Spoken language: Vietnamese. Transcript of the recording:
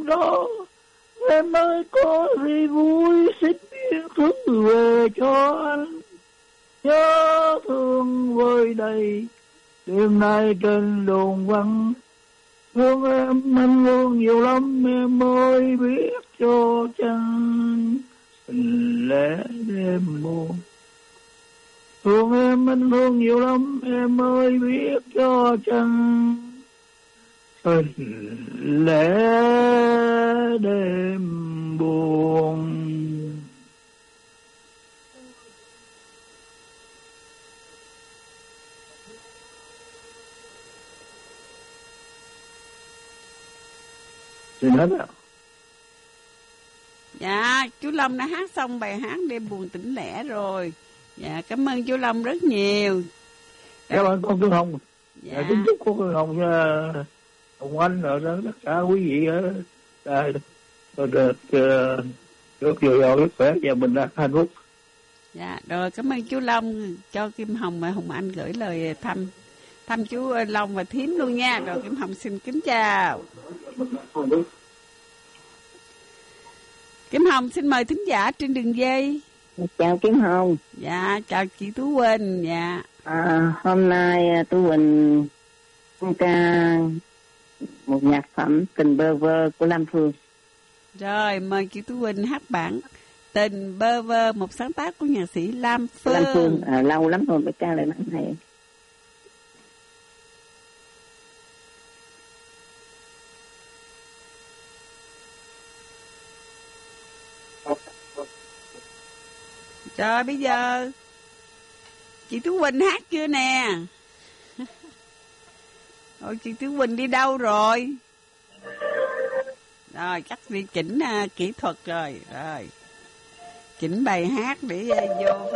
đó em mới có gì vui, xin biến thứ về cho anh. Nhớ thương vơi đầy đêm nay trên đồng vắng, thương em anh thương nhiều lắm em mới biết cho chăng lẽ đêm buồn. Thương em anh thương nhiều lắm em mới biết cho chăng lẽ đêm buồn. Xin hết ạ. Dạ, chú Long đã hát xong bài hát Đêm buồn tỉnh lẻ rồi. Dạ, cảm ơn chú Long rất nhiều. Cảm ơn con Cương Hồng. Dạ. Kính chúc con Cương Hồng, Hồng Anh rồi đó, tất cả quý vị ở đây được nhiều giàu sức khỏe và bình an hạnh phúc. Dạ, rồi cảm ơn chú Long cho Kim Hồng và Hồng Anh gửi lời thăm chú Long và Thím luôn nha. Rồi Kim Hồng xin kính chào. Kim Hồng xin mời thính giả trên đường dây. Chào Kim Hồng. Dạ, chào chị Tú Quỳnh. Dạ. Hôm nay Tú Quỳnh ca một nhạc phẩm Tình Bơ Vơ của Lam Phương. Rồi, mời chị Tú Quỳnh hát bản Tình Bơ Vơ, một sáng tác của nhạc sĩ Lam Phương. Lam Phương, lâu lắm rồi mới ca lại bản này. Rồi bây giờ chị Tú Quỳnh hát chưa nè? Rồi chị Tú Quỳnh đi đâu rồi? Rồi chắc đi chỉnh kỹ thuật rồi. Rồi chỉnh bài hát để vô